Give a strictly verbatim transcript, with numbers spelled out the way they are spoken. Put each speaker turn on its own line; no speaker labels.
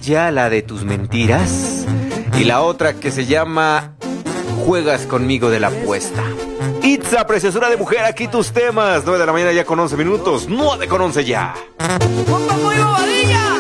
ya la de tus mentiras. Y la otra que se llama Juegas conmigo de la apuesta. Itza, preciosura de mujer, aquí tus temas. nueve de la mañana ya con once minutos. nueve con once ya.
¡Compa muy bobadilla!